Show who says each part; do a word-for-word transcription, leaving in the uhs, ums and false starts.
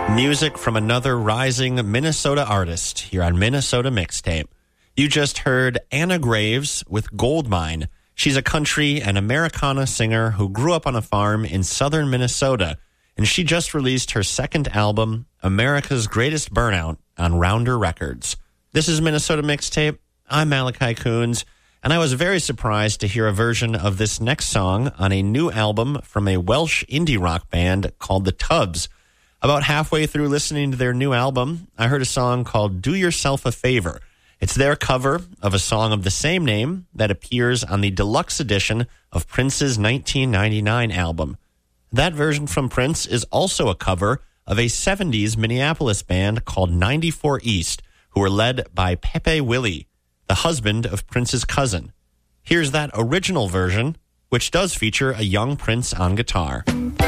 Speaker 1: Music from another rising Minnesota artist here on Minnesota Mixtape. You just heard Anna Graves with Goldmine. She's a country and Americana singer who grew up on a farm in southern Minnesota, and she just released her second album, America's Greatest Burnout, on Rounder Records. This is Minnesota Mixtape. I'm Malachi Coons, and I was very surprised to hear a version of this next song on a new album from a Welsh indie rock band called The Tubs. About halfway through listening to their new album, I heard a song called Do Yourself a Favor. It's their cover of a song of the same name that appears on the deluxe edition of Prince's nineteen ninety-nine album. That version from Prince is also a cover of a seventies Minneapolis band called ninety-four East, who were led by Pepe Willie, the husband of Prince's cousin. Here's that original version, which does feature a young Prince on guitar.